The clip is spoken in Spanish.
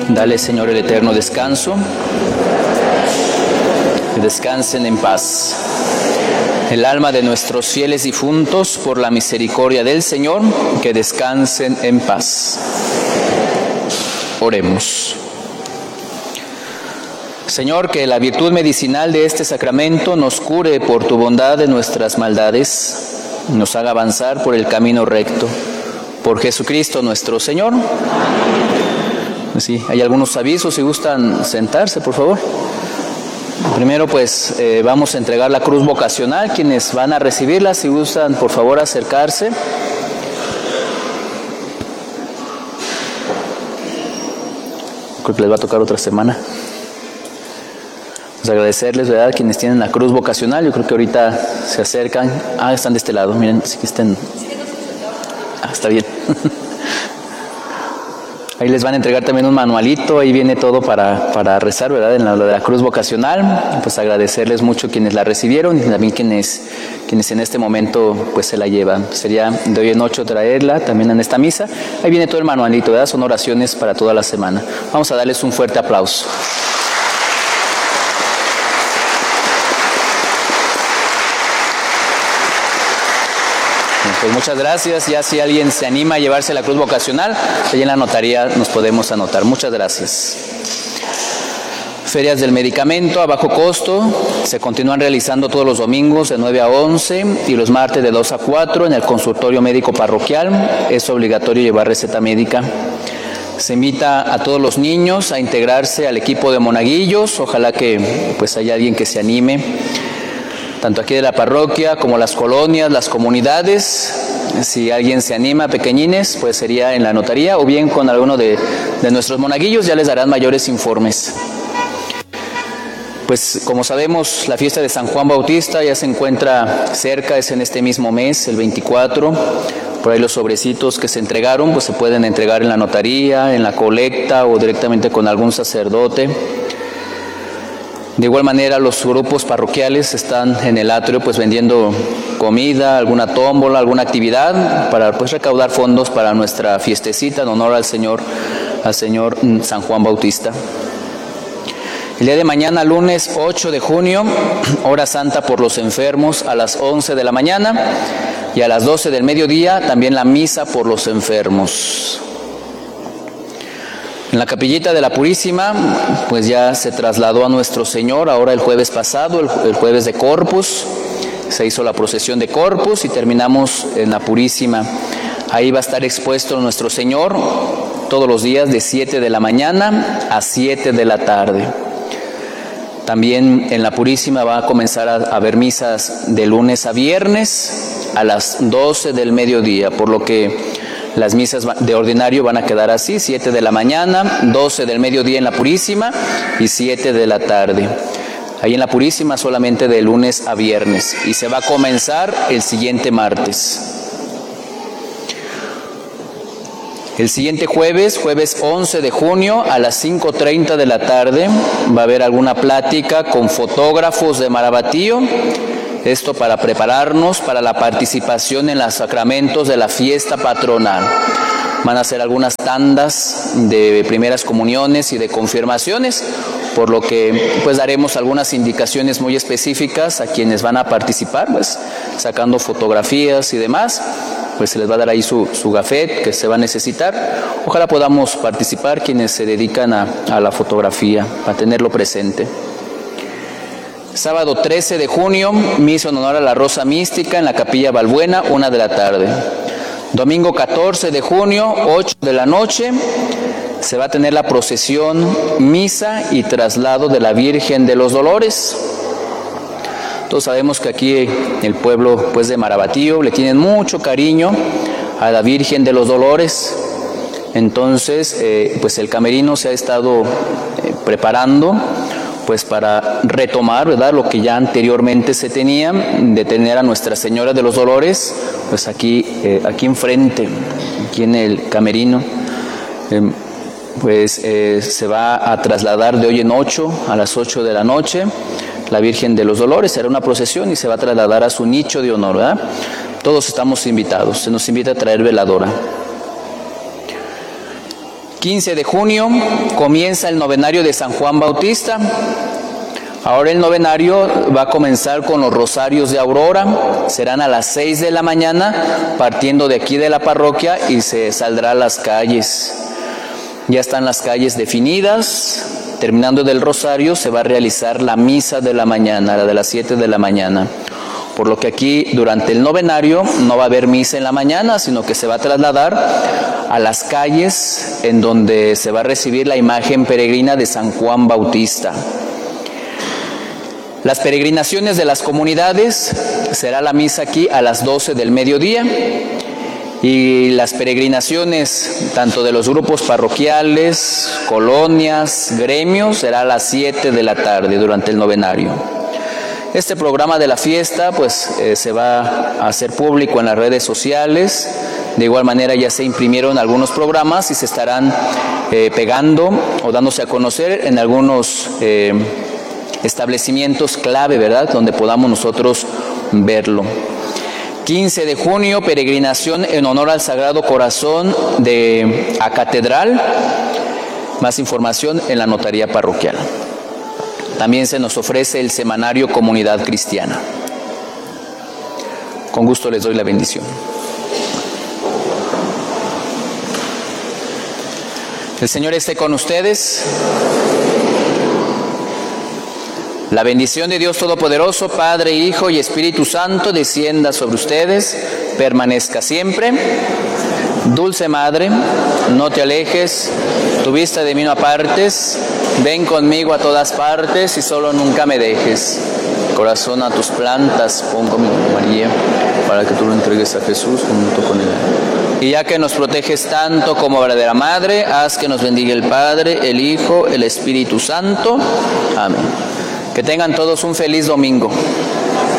Dale, Señor, el eterno descanso. Que descansen en paz. El alma de nuestros fieles difuntos, por la misericordia del Señor, que descansen en paz. Oremos. Señor, que la virtud medicinal de este sacramento nos cure por tu bondad de nuestras maldades, nos haga avanzar por el camino recto. Por Jesucristo nuestro Señor. Sí, hay algunos avisos, si gustan sentarse, por favor. Primero, pues, vamos a entregar la cruz vocacional. Quienes van a recibirla, si gustan, por favor, acercarse. Creo que les va a tocar otra semana. Pues agradecerles, ¿verdad?, quienes tienen la cruz vocacional. Yo creo que ahorita se acercan. Ah, están de este lado, miren, así que estén. Ah, está bien. Ahí les van a entregar también un manualito, ahí viene todo para rezar, ¿verdad?, en lo de la cruz vocacional. Pues agradecerles mucho quienes la recibieron y también quienes en este momento pues se la llevan. Sería de hoy en 8 traerla también en esta misa. Ahí viene todo el manualito, ¿verdad? Son oraciones para toda la semana. Vamos a darles un fuerte aplauso. Pues muchas gracias. Ya si alguien se anima a llevarse la cruz vocacional, allí en la notaría nos podemos anotar. Muchas gracias. Ferias del medicamento a bajo costo se continúan realizando todos los domingos de 9 a 11 y los martes de 2 a 4 en el consultorio médico parroquial. Es obligatorio llevar receta médica. Se invita a todos los niños a integrarse al equipo de monaguillos. Ojalá que pues haya alguien que se anime, tanto aquí de la parroquia como las colonias, las comunidades. Si alguien se anima, pequeñines, pues sería en la notaría o bien con alguno de nuestros monaguillos, ya les darán mayores informes. Pues como sabemos, la fiesta de San Juan Bautista ya se encuentra cerca, es en este mismo mes, el 24. Por ahí los sobrecitos que se entregaron, pues se pueden entregar en la notaría, en la colecta o directamente con algún sacerdote. De igual manera, los grupos parroquiales están en el atrio pues vendiendo comida, alguna tómbola, alguna actividad para pues recaudar fondos para nuestra fiestecita en honor al Señor San Juan Bautista. El día de mañana, lunes 8 de junio, hora santa por los enfermos a las 11 de la mañana y a las 12 del mediodía también la misa por los enfermos. En la capillita de la Purísima, pues ya se trasladó a Nuestro Señor, ahora el jueves pasado, el jueves de Corpus, se hizo la procesión de Corpus y terminamos en la Purísima. Ahí va a estar expuesto Nuestro Señor todos los días de 7 de la mañana a 7 de la tarde. También en la Purísima va a comenzar a haber misas de lunes a viernes a las 12 del mediodía, por lo que las misas de ordinario van a quedar así: 7 de la mañana, 12 del mediodía en la Purísima y 7 de la tarde. Ahí en la Purísima solamente de lunes a viernes y se va a comenzar el siguiente martes. El siguiente jueves 11 de junio a las 5:30 de la tarde va a haber alguna plática con fotógrafos de Marabatío. Esto para prepararnos para la participación en los sacramentos de la fiesta patronal. Van a hacer algunas tandas de primeras comuniones y de confirmaciones, por lo que pues daremos algunas indicaciones muy específicas a quienes van a participar, pues sacando fotografías y demás. Pues se les va a dar ahí su gafet que se va a necesitar. Ojalá podamos participar quienes se dedican a la fotografía, para tenerlo presente. Sábado 13 de junio, misa en honor a la Rosa Mística en la Capilla Balbuena, 1 de la tarde. Domingo 14 de junio, 8 de la noche, se va a tener la procesión, misa y traslado de la Virgen de los Dolores. Todos sabemos que aquí el pueblo pues de Marabatío le tienen mucho cariño a la Virgen de los Dolores. Entonces, pues el camerino se ha estado preparando pues para retomar, ¿verdad?, lo que ya anteriormente se tenía, de tener a Nuestra Señora de los Dolores, pues aquí enfrente, aquí en el camerino. Se va a trasladar de hoy en 8 a las 8 de la noche la Virgen de los Dolores. Será una procesión y se va a trasladar a su nicho de honor, ¿verdad? Todos estamos invitados, se nos invita a traer veladora. 15 de junio comienza el novenario de San Juan Bautista. Ahora el novenario va a comenzar con los rosarios de aurora. Serán a las 6 de la mañana, partiendo de aquí de la parroquia, y se saldrá a las calles. Ya están las calles definidas. Terminando del rosario se va a realizar la misa de la mañana, la de las 7 de la mañana. Por lo que aquí durante el novenario no va a haber misa en la mañana, sino que se va a trasladar a las calles en donde se va a recibir la imagen peregrina de San Juan Bautista. Las peregrinaciones de las comunidades, será la misa aquí a las 12 del mediodía, y las peregrinaciones tanto de los grupos parroquiales, colonias, gremios, será a las 7 de la tarde durante el novenario. Este programa de la fiesta se va a hacer público en las redes sociales. De igual manera ya se imprimieron algunos programas y se estarán pegando o dándose a conocer en algunos establecimientos clave, ¿verdad?, donde podamos nosotros verlo. 15 de junio, peregrinación en honor al Sagrado Corazón a Catedral. Más información en la notaría parroquial. También se nos ofrece el semanario Comunidad Cristiana. Con gusto les doy la bendición. El Señor esté con ustedes. La bendición de Dios Todopoderoso, Padre, Hijo y Espíritu Santo, descienda sobre ustedes, permanezca siempre. Dulce Madre, no te alejes, tu vista de mí no apartes, ven conmigo a todas partes y solo nunca me dejes. Corazón a tus plantas pongo mi María, para que tú lo entregues a Jesús junto con él. Y ya que nos proteges tanto como verdadera Madre, haz que nos bendiga el Padre, el Hijo, el Espíritu Santo. Amén. Que tengan todos un feliz domingo.